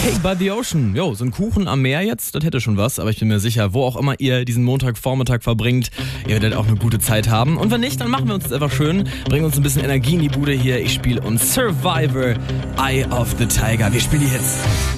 Hey, by the Ocean. Jo, so ein Kuchen am Meer jetzt, das hätte schon was. Aber ich bin mir sicher, wo auch immer ihr diesen Montagvormittag verbringt, ihr werdet auch eine gute Zeit haben. Und wenn nicht, dann machen wir uns das einfach schön. Bringen uns ein bisschen Energie in die Bude hier. Ich spiele uns Survivor, Eye of the Tiger. Wir spielen die Hits.